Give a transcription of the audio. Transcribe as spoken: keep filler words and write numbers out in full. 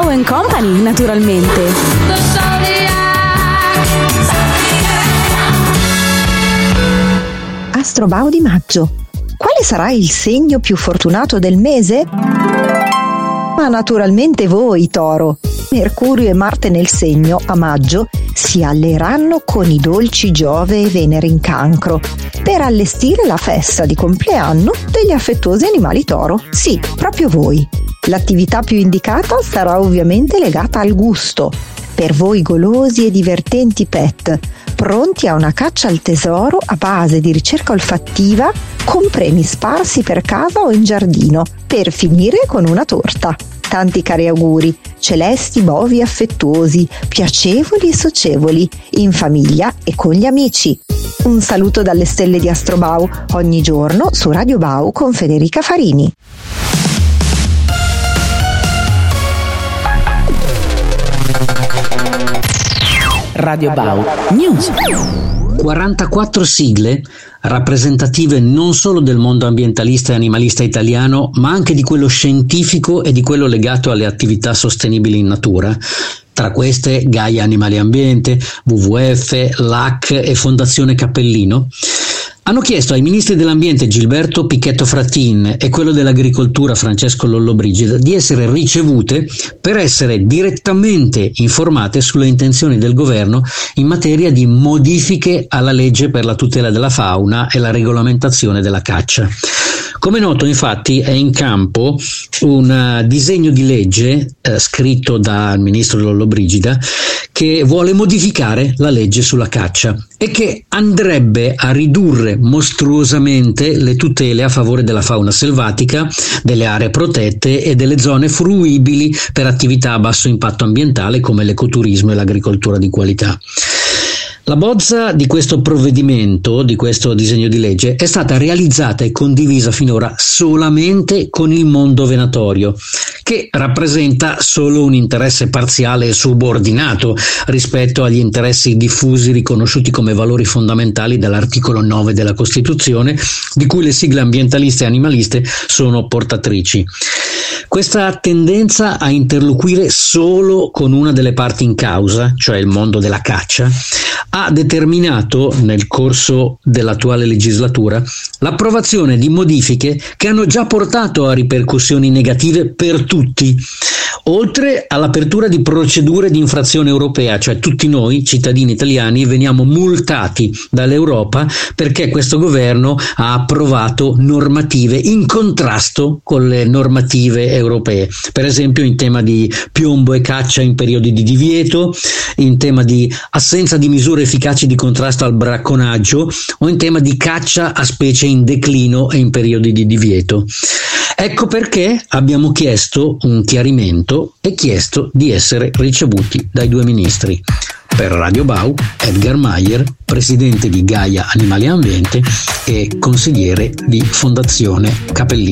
Bau and Company, naturalmente. Astrobau di maggio. Quale sarà il segno più fortunato del mese? Ma naturalmente voi, Toro. Mercurio e Marte nel segno, a maggio, si alleeranno con i dolci Giove e Venere in Cancro per allestire la festa di compleanno degli affettuosi animali Toro. Sì, proprio voi. L'attività più indicata sarà ovviamente legata al gusto. Per voi golosi e divertenti pet, pronti a una caccia al tesoro a base di ricerca olfattiva con premi sparsi per casa o in giardino, per finire con una torta. Tanti cari auguri, celesti bovi affettuosi, piacevoli e socievoli, in famiglia e con gli amici. Un saluto dalle stelle di Astrobau, ogni giorno su Radio Bau con Federica Farini. Radio Bau News. quarantaquattro sigle rappresentative non solo del mondo ambientalista e animalista italiano, ma anche di quello scientifico e di quello legato alle attività sostenibili in natura. Tra queste Gaia Animali e Ambiente, W W F, L A C e Fondazione Cappellino hanno chiesto ai ministri dell'ambiente Gilberto Pichetto Fratin e quello dell'agricoltura Francesco Lollobrigida di essere ricevute per essere direttamente informate sulle intenzioni del governo in materia di modifiche alla legge per la tutela della fauna e la regolamentazione della caccia. Come noto, infatti, è in campo un disegno di legge eh, scritto dal ministro Lollobrigida che vuole modificare la legge sulla caccia e che andrebbe a ridurre mostruosamente le tutele a favore della fauna selvatica, delle aree protette e delle zone fruibili per attività a basso impatto ambientale come l'ecoturismo e l'agricoltura di qualità. La bozza di questo provvedimento, di questo disegno di legge, è stata realizzata e condivisa finora solamente con il mondo venatorio, che rappresenta solo un interesse parziale e subordinato rispetto agli interessi diffusi riconosciuti come valori fondamentali dall'articolo nove della Costituzione, di cui le sigle ambientaliste e animaliste sono portatrici. Questa tendenza a interloquire solo con una delle parti in causa, cioè il mondo della caccia, ha determinato nel corso dell'attuale legislatura l'approvazione di modifiche che hanno già portato a ripercussioni negative per tutti, oltre all'apertura di procedure di infrazione europea, cioè tutti noi cittadini italiani veniamo multati dall'Europa perché questo governo ha approvato normative in contrasto con le normative europee, per esempio in tema di piombo e caccia in periodi di divieto, in tema di assenza di misure efficaci di contrasto al bracconaggio o in tema di caccia a specie in declino e in periodi di divieto. Ecco perché abbiamo chiesto un chiarimento e chiesto di essere ricevuti dai due ministri. Per Radio Bau, Edgar Maier, presidente di Gaia Animali e Ambiente e consigliere di Fondazione Cappellino.